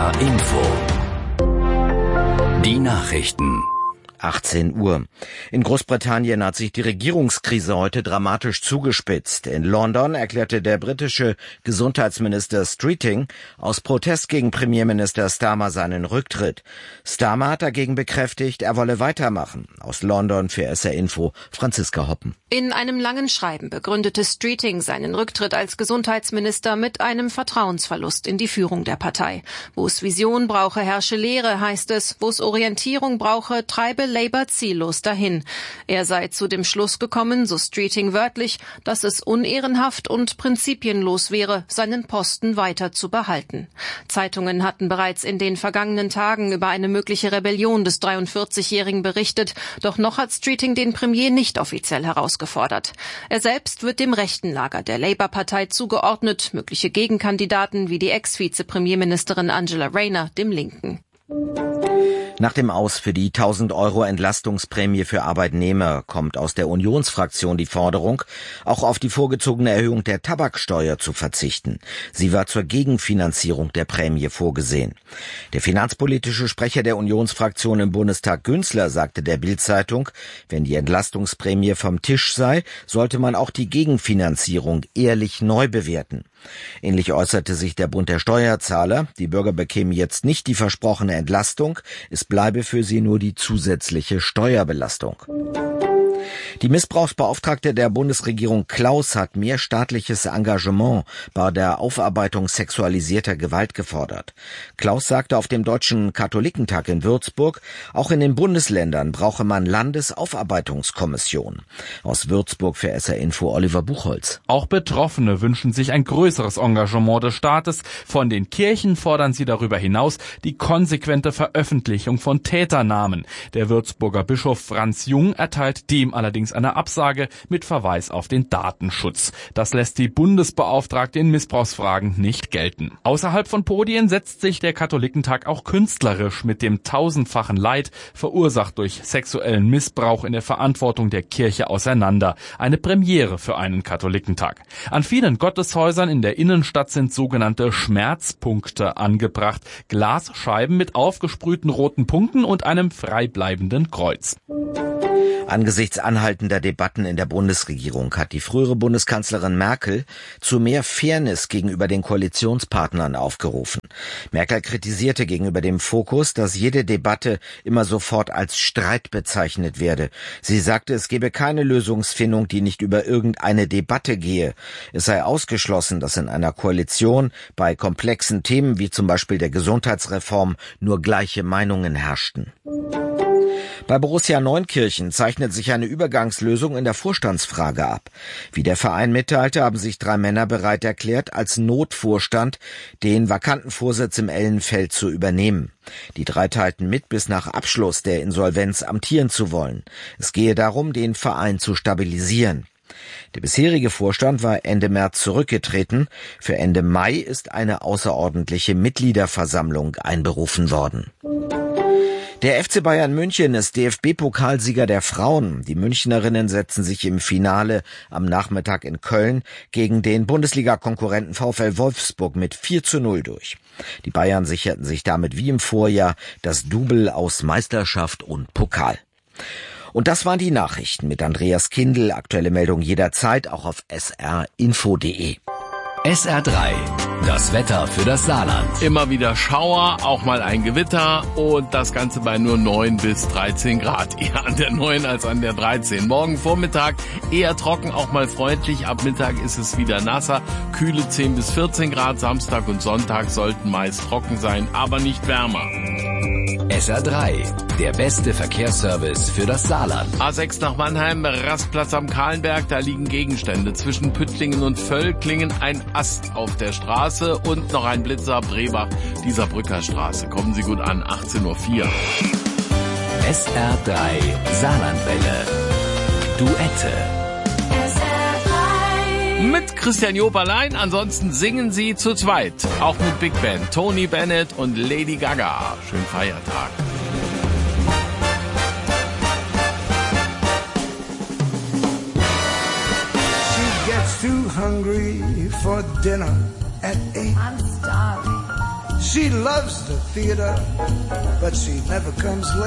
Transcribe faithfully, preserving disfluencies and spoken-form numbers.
R Info. Die Nachrichten. achtzehn Uhr. In Großbritannien hat sich die Regierungskrise heute dramatisch zugespitzt. In London erklärte der britische Gesundheitsminister Streeting aus Protest gegen Premierminister Starmer seinen Rücktritt. Starmer hat dagegen bekräftigt, er wolle weitermachen. Aus London für S R Info, Franziska Hoppen. In einem langen Schreiben begründete Streeting seinen Rücktritt als Gesundheitsminister mit einem Vertrauensverlust in die Führung der Partei. Wo es Vision brauche, herrsche Leere, heißt es. Wo es Orientierung brauche, treibe Labour ziellos dahin. Er sei zu dem Schluss gekommen, so Streeting wörtlich, dass es unehrenhaft und prinzipienlos wäre, seinen Posten weiter zu behalten. Zeitungen hatten bereits in den vergangenen Tagen über eine mögliche Rebellion des dreiundvierzigjährigen berichtet, doch noch hat Streeting den Premier nicht offiziell herausgefordert. Er selbst wird dem rechten Lager der Labour-Partei zugeordnet, mögliche Gegenkandidaten wie die Ex-Vize-Premierministerin Angela Rayner dem Linken. Nach dem Aus für die tausend Euro Entlastungsprämie für Arbeitnehmer kommt aus der Unionsfraktion die Forderung, auch auf die vorgezogene Erhöhung der Tabaksteuer zu verzichten. Sie war zur Gegenfinanzierung der Prämie vorgesehen. Der finanzpolitische Sprecher der Unionsfraktion im Bundestag, Günzler, sagte der Bild-Zeitung, wenn die Entlastungsprämie vom Tisch sei, sollte man auch die Gegenfinanzierung ehrlich neu bewerten. Ähnlich äußerte sich der Bund der Steuerzahler. Die Bürger bekämen jetzt nicht die versprochene Entlastung, es bleibe für sie nur die zusätzliche Steuerbelastung. Die Missbrauchsbeauftragte der Bundesregierung Klaus hat mehr staatliches Engagement bei der Aufarbeitung sexualisierter Gewalt gefordert. Klaus sagte auf dem Deutschen Katholikentag in Würzburg, auch in den Bundesländern brauche man Landesaufarbeitungskommissionen. Aus Würzburg für S R Info Oliver Buchholz. Auch Betroffene wünschen sich ein größeres Engagement des Staates. Von den Kirchen fordern sie darüber hinaus die konsequente Veröffentlichung von Täternamen. Der Würzburger Bischof Franz Jung erteilt dem allerdings eine Absage mit Verweis auf den Datenschutz. Das lässt die Bundesbeauftragte in Missbrauchsfragen nicht gelten. Außerhalb von Podien setzt sich der Katholikentag auch künstlerisch mit dem tausendfachen Leid, verursacht durch sexuellen Missbrauch in der Verantwortung der Kirche, auseinander. Eine Premiere für einen Katholikentag. An vielen Gotteshäusern in der Innenstadt sind sogenannte Schmerzpunkte angebracht. Glasscheiben mit aufgesprühten roten Punkten und einem freibleibenden Kreuz. Angesichts anhaltender Debatten in der Bundesregierung hat die frühere Bundeskanzlerin Merkel zu mehr Fairness gegenüber den Koalitionspartnern aufgerufen. Merkel kritisierte gegenüber dem Fokus, dass jede Debatte immer sofort als Streit bezeichnet werde. Sie sagte, es gebe keine Lösungsfindung, die nicht über irgendeine Debatte gehe. Es sei ausgeschlossen, dass in einer Koalition bei komplexen Themen wie zum Beispiel der Gesundheitsreform nur gleiche Meinungen herrschten. Bei Borussia Neunkirchen zeichnet sich eine Übergangslösung in der Vorstandsfrage ab. Wie der Verein mitteilte, haben sich drei Männer bereit erklärt, als Notvorstand den vakanten Vorsitz im Ellenfeld zu übernehmen. Die drei teilten mit, bis nach Abschluss der Insolvenz amtieren zu wollen. Es gehe darum, den Verein zu stabilisieren. Der bisherige Vorstand war Ende März zurückgetreten. Für Ende Mai ist eine außerordentliche Mitgliederversammlung einberufen worden. Der F C Bayern München ist D F B-Pokalsieger der Frauen. Die Münchnerinnen setzen sich im Finale am Nachmittag in Köln gegen den Bundesliga-Konkurrenten VfL Wolfsburg mit vier zu null durch. Die Bayern sicherten sich damit wie im Vorjahr das Double aus Meisterschaft und Pokal. Und das waren die Nachrichten mit Andreas Kindl. Aktuelle Meldung jederzeit auch auf s r info punkt d e. S R drei, das Wetter für das Saarland. Immer wieder Schauer, auch mal ein Gewitter und das Ganze bei nur neun bis dreizehn Grad. Eher an der neun als an der dreizehn. Morgen Vormittag eher trocken, auch mal freundlich. Ab Mittag ist es wieder nasser. Kühle zehn bis vierzehn Grad. Samstag und Sonntag sollten meist trocken sein, aber nicht wärmer. S R drei, der beste Verkehrsservice für das Saarland. A sechs nach Mannheim, Rastplatz am Kahlenberg, da liegen Gegenstände. Zwischen Püttlingen und Völklingen ein Ast auf der Straße und noch ein Blitzer, Brebach, dieser Brückerstraße. Kommen Sie gut an, achtzehn Uhr vier. S R drei Saarlandwelle. Duette. Mit Christian Job allein, ansonsten singen sie zu zweit. Auch mit Big Band, Tony Bennett und Lady Gaga. Schönen Feiertag. She gets too hungry for dinner at eight. I'm starving. She loves the theater, but she never comes late.